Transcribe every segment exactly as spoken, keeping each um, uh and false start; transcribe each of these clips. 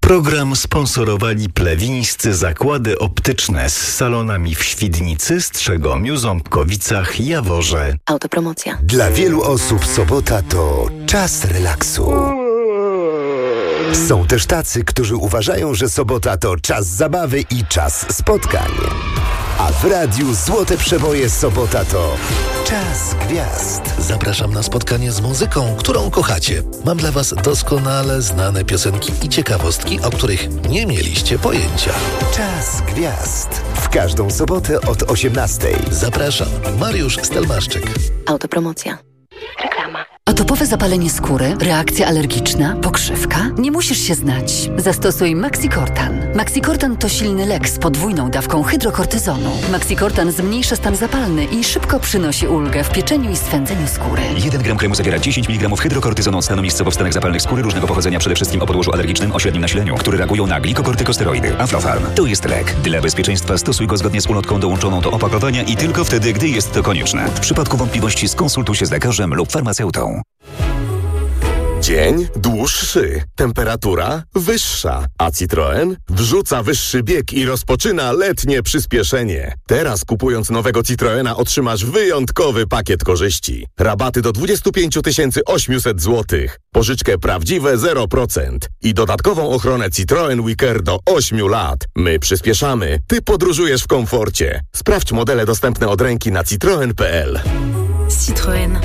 Program sponsorowali plewińscy zakłady optyczne z salonami w Świdnicy, Strzegomiu, Ząbkowicach, Jaworze. Autopromocja. Dla wielu osób sobota to czas relaksu. Są też tacy, którzy uważają, że sobota to czas zabawy i czas spotkań. A w radiu Złote Przeboje sobota to czas gwiazd. Zapraszam na spotkanie z muzyką, którą kochacie. Mam dla was doskonale znane piosenki i ciekawostki, o których nie mieliście pojęcia. Czas gwiazd. W każdą sobotę od osiemnastej. Zapraszam. Mariusz Stelmaszczyk. Autopromocja. Reklama. Atopowe zapalenie skóry, reakcja alergiczna, pokrzywka? Nie musisz się znać. Zastosuj Maxicortan. Maxicortan to silny lek z podwójną dawką hydrokortyzonu. Maxicortan zmniejsza stan zapalny i szybko przynosi ulgę w pieczeniu i swędzeniu skóry. jeden gram kremu zawiera dziesięć miligramów hydrokortyzonu od stanu miejscowo-wstanek zapalnych skóry różnego pochodzenia, przede wszystkim o podłożu alergicznym o średnim nasileniu, które reagują na glikokortykosteroidy. Aflofarm to jest lek. Dla bezpieczeństwa stosuj go zgodnie z ulotką dołączoną do opakowania i tylko wtedy, gdy jest to konieczne. W przypadku wątpliwości skonsultuj się z lekarzem lub farmaceutą. Dzień dłuższy, temperatura wyższa, a Citroen wrzuca wyższy bieg i rozpoczyna letnie przyspieszenie. Teraz kupując nowego Citroena otrzymasz wyjątkowy pakiet korzyści. Rabaty do dwadzieścia pięć tysięcy osiemset złotych, pożyczkę prawdziwe zero procent i dodatkową ochronę Citroen WeCare do ośmiu lat. My przyspieszamy, ty podróżujesz w komforcie. Sprawdź modele dostępne od ręki na citroen kropka p l. Citroen.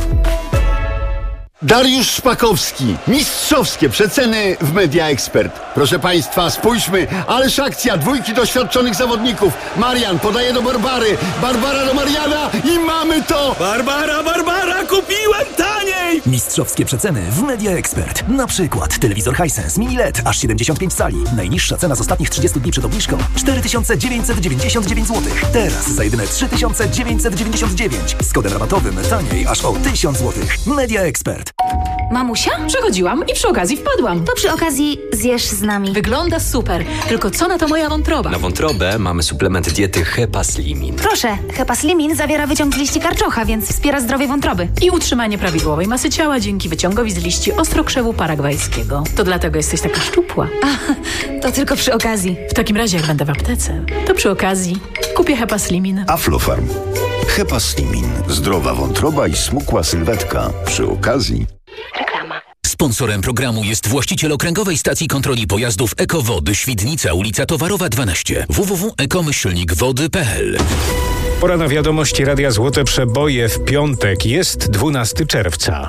Dariusz Szpakowski. Mistrzowskie przeceny w Media Expert. Proszę Państwa, spójrzmy. Ależ akcja, dwójki doświadczonych zawodników. Marian podaje do Barbary. Barbara do Mariana i mamy to! Barbara, Barbara, kupiłem taniej! Mistrzowskie przeceny w Media Expert. Na przykład telewizor Hisense Mini L E D aż siedemdziesiąt pięć cali. Najniższa cena z ostatnich trzydziestu dni przed obniżką cztery tysiące dziewięćset dziewięćdziesiąt dziewięć złotych. Teraz za jedyne trzy tysiące dziewięćset dziewięćdziesiąt dziewięć. Z kodem rabatowym taniej aż o tysiąc złotych. Media Expert. Mamusia? Przechodziłam i przy okazji wpadłam. To przy okazji zjesz z nami. Wygląda super, tylko co na to moja wątroba? Na wątrobę mamy suplement diety Hepaslimin. Proszę, Hepaslimin zawiera wyciąg z liści karczocha, więc wspiera zdrowie wątroby. I utrzymanie prawidłowej masy ciała dzięki wyciągowi z liści ostrokrzewu paragwajskiego. To dlatego jesteś taka szczupła. A, to tylko przy okazji. W takim razie jak będę w aptece, to przy okazji kupię Hepaslimin. Aflofarm. Hepaslimin. Zdrowa wątroba i smukła sylwetka. Przy okazji... Reklama. Sponsorem programu jest właściciel Okręgowej Stacji Kontroli Pojazdów Ekowody Świdnica, ulica Towarowa dwanaście. w w w kropka ekomyślnik wody kropka p l. Pora na wiadomości Radia Złote Przeboje w piątek. Jest dwunastego czerwca.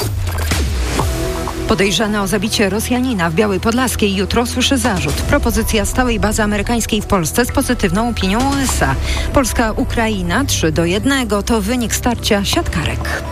Podejrzany o zabicie Rosjanina w Białej Podlaskiej jutro słyszy zarzut. Propozycja stałej bazy amerykańskiej w Polsce z pozytywną opinią U S A. Polska-Ukraina trzy do jednego to wynik starcia siatkarek.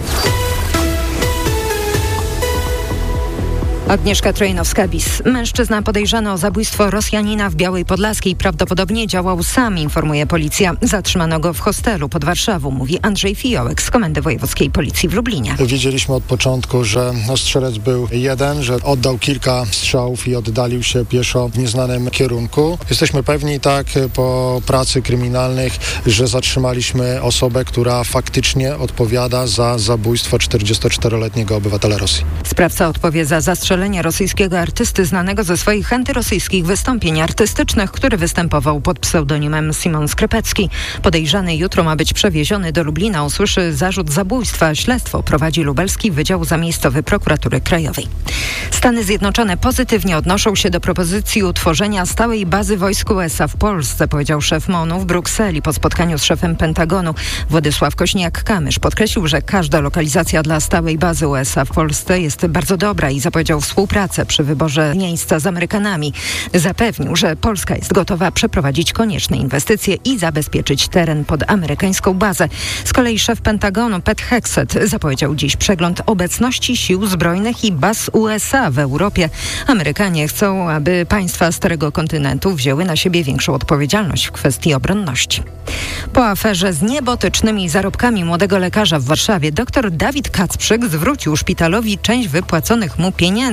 Agnieszka Trojnowska-Bis. Mężczyzna podejrzany o zabójstwo Rosjanina w Białej Podlaskiej prawdopodobnie działał sam, informuje policja. Zatrzymano go w hostelu pod Warszawą, mówi Andrzej Fiołek z Komendy Wojewódzkiej Policji w Lublinie. Wiedzieliśmy od początku, że strzelec był jeden, że oddał kilka strzałów i oddalił się pieszo w nieznanym kierunku. Jesteśmy pewni tak po pracy kryminalnych, że zatrzymaliśmy osobę, która faktycznie odpowiada za zabójstwo czterdziestoczteroletniego obywatela Rosji. Sprawca odpowie za zastrzelenie rosyjskiego artysty znanego ze swoich antyrosyjskich wystąpień artystycznych, który występował pod pseudonimem Simon Skrypecki. Podejrzany jutro ma być przewieziony do Lublina. Usłyszy zarzut zabójstwa. Śledztwo prowadzi lubelski Wydział Zamiejscowy Prokuratury Krajowej. Stany Zjednoczone pozytywnie odnoszą się do propozycji utworzenia stałej bazy wojsk U S A w Polsce, powiedział szef M O N-u w Brukseli po spotkaniu z szefem Pentagonu. Władysław Kośniak-Kamysz podkreślił, że każda lokalizacja dla stałej bazy U S A w Polsce jest bardzo dobra i zapowiedział współpracę przy wyborze miejsca z Amerykanami. Zapewnił, że Polska jest gotowa przeprowadzić konieczne inwestycje i zabezpieczyć teren pod amerykańską bazę. Z kolei szef Pentagonu Pete Hegseth zapowiedział dziś przegląd obecności sił zbrojnych i baz U S A w Europie. Amerykanie chcą, aby państwa Starego Kontynentu wzięły na siebie większą odpowiedzialność w kwestii obronności. Po aferze z niebotycznymi zarobkami młodego lekarza w Warszawie dr Dawid Kacprzyk zwrócił szpitalowi część wypłaconych mu pieniędzy.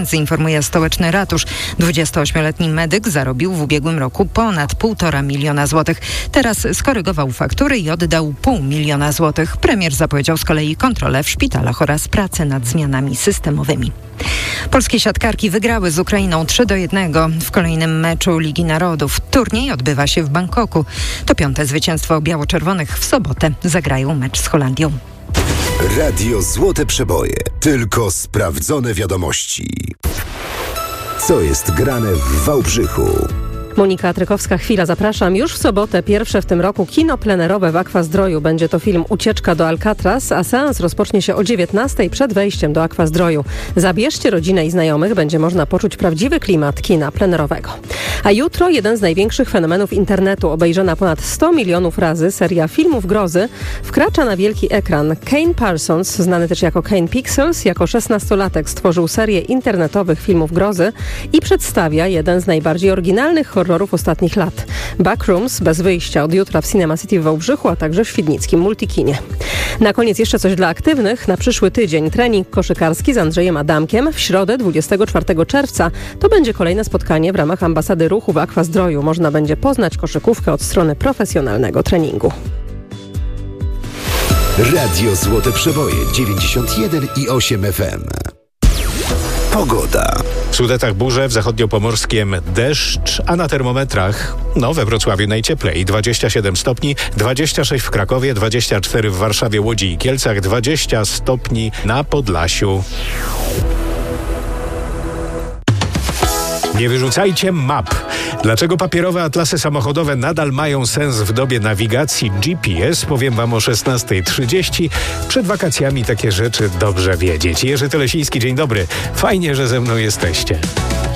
pieniędzy, informuje stołeczny ratusz. dwudziestoośmioletni medyk zarobił w ubiegłym roku ponad półtora miliona złotych. Teraz skorygował faktury i oddał pół miliona złotych. Premier zapowiedział z kolei kontrolę w szpitalach oraz pracę nad zmianami systemowymi. Polskie siatkarki wygrały z Ukrainą trzy do jednego w kolejnym meczu Ligi Narodów. Turniej odbywa się w Bangkoku. To piąte zwycięstwo biało-czerwonych. W sobotę zagrają mecz z Holandią. Radio Złote Przeboje. Tylko sprawdzone wiadomości. Co jest grane w Wałbrzychu? Monika Trykowska-Chwila, zapraszam. Już w sobotę pierwsze w tym roku kino plenerowe w Aquazdroju. Będzie to film Ucieczka do Alcatraz, a seans rozpocznie się o dziewiętnastej przed wejściem do Aquazdroju. Zabierzcie rodzinę i znajomych, będzie można poczuć prawdziwy klimat kina plenerowego. A jutro jeden z największych fenomenów internetu, obejrzana ponad sto milionów razy, seria filmów grozy, wkracza na wielki ekran. Kane Parsons, znany też jako Kane Pixels, jako szesnastolatek stworzył serię internetowych filmów grozy i przedstawia jeden z najbardziej oryginalnych horrorów ostatnich lat. Backrooms bez wyjścia od jutra w Cinema City w Wałbrzychu, a także w świdnickim Multikinie. Na koniec jeszcze coś dla aktywnych. Na przyszły tydzień trening koszykarski z Andrzejem Adamkiem. W środę dwudziestego czwartego czerwca to będzie kolejne spotkanie w ramach Ambasady Ruchu w Aquazdroju. Można będzie poznać koszykówkę od strony profesjonalnego treningu. Radio Złote Przeboje dziewięćdziesiąt jeden i osiem F M. Pogoda. W Sudetach burze, w zachodniopomorskiem deszcz, a na termometrach, no we Wrocławiu najcieplej, dwadzieścia siedem stopni, dwadzieścia sześć w Krakowie, dwadzieścia cztery w Warszawie, Łodzi i Kielcach, dwadzieścia stopni na Podlasiu. Nie wyrzucajcie map. Dlaczego papierowe atlasy samochodowe nadal mają sens w dobie nawigacji G P S? Powiem wam o szesnastej trzydzieści. Przed wakacjami takie rzeczy dobrze wiedzieć. Jerzy Telesiński, dzień dobry. Fajnie, że ze mną jesteście.